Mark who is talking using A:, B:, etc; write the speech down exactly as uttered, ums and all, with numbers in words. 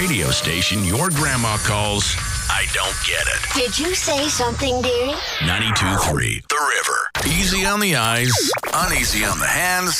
A: radio station your grandma calls I Don't Get It.
B: Did you say something, dearie?
A: ninety-two point three The River. Easy on the eyes, uneasy on the hands.